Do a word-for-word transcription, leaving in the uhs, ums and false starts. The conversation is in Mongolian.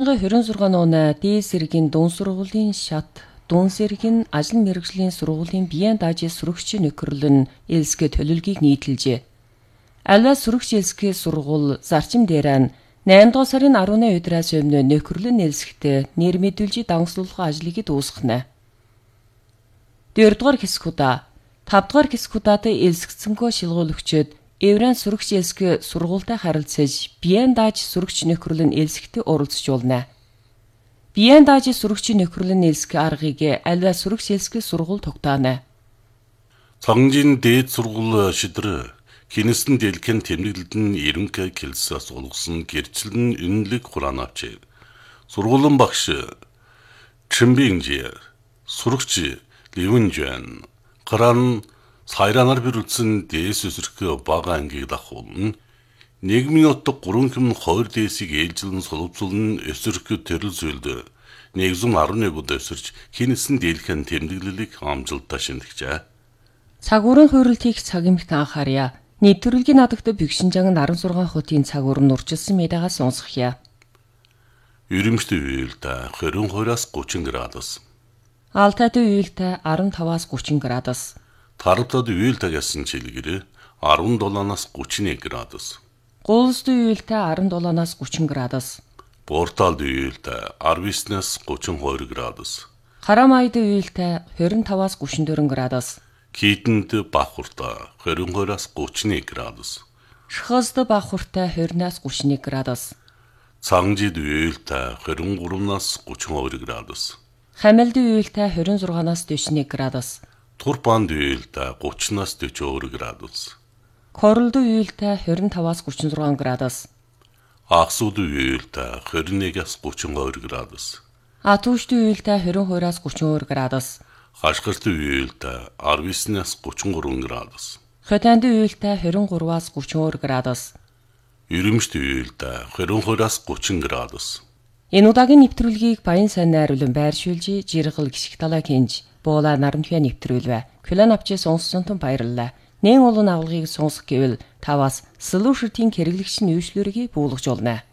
Сарчингийн хорин зургаан нуунаа дээс зэргийн дуун сургуулийн шат, дуун зэргийн ажил мэргэжлийн сургуулийн биеийн даажийн сурагчийн нөхөрлөн элсгээ төлөвлөгийг нийтэлжээ. Аливаа сурагч элсгээ сургууль зарчим дээрээ найман дугаар сарын арваны өдрөөс өмнө нөхөрлөн элсгтээ нэр мэдүүлжи дагнслуулах ажлыг дуусгана. дөрөвдүгээр хэсэг удаа, тавдугаар хэсэг удаад элсгцэнгөө шилгуулагчид Еврейн сурагч элсгээ сургуультай харилцаж биеийн дааж сурагч нөхөрлөн элсгтээ оролцуулна. Биеийн дааж сурагчийн нөхөрлөн элсгээ аргыг аливаа сурагч элсгээ сургууль тогтоона. Цаганжийн дээд сургууль шидрэ Кинестэн дэлхэн тэмдэглэлтэн эренхэ келсээс улгасан гэрчлэн үнэлэг хураан авчээ. Сургуулийн багш Чимбинжи, сурагч Ливэнжэн, Кран Сайранаар бирүүлсэн дээс өсөрхөө бага ангийг дахуулна. Нийгмийн утга гурван хэм хоёр дээсийг ээлжилэн соловцолн өсөрхөө төрөл зүйлд нэгэн арван нэг удаа өсөрч Кинестэн дэлхэн тэмдэглэлийг амжилттай шинтгэжээ. Цагуурын хуурилтыг цаг эмхт анхаарья. Нийт төрөлгийн надагт бэгшинжан арван зургаан хотын цагуур нь урчилсан мэдээгээ сонсгоё. Ерөмжтэй үеэлтэй хорин хоёроос гучин градус. Алтайтай үеэлтэй арван таваас гучин градус. Тарвтад үеэлтэй гэсэн чилгэрээ арван долооноос гучин нэг градус. Гуулсд үеэлтэй арван долооноос гучин градус. Порталд үеэлтэй арван эснээс гучин хоёр градус. Харамайд үеэлтэй хорин таваас гучин дөрвөн градус. Китэнд Бахурта хорин хоёроос гучин нэг градус. Шхазд Бахуртай хорноос гучин нэг градус. Цаганжид үеэлтэй хорин гуравнаас гучин хоёр градус. Хамилд үеэлтэй хорин зургаанаас дэвшин нэг градус. Турпанд үеэлтэй гучнаас дэвшин хоёр градус. Королд үеэлтэй хорин таваас гучин зургаан градус. Аксууд үеэлтэй хорин нэгээс гучин хоёр градус. Атушд үеэлтэй хорин хоёроос гучин хоёр градус. Хашгирт үеэлтэй арван эснээс гучин гурван градус. Хотанд үеэлтэй хорин гураваас гучин хоёр градус. Ерөмжт үеэлтэй хорин хоёроос гучин градус. Энэ удаагийн нэвтрүүлгийг Баян сайн найруулан байршуулжи жиргэл гიშг талаа хинж буула нарамтгай нэвтрүүлвэ. Кулан авчи сонссон тун баярлалаа. Нэн олон авлагыг сонсох гэвэл таваас Solution-ийн хэрэглэгч нь үйлчлүүрийг буулгаж олно.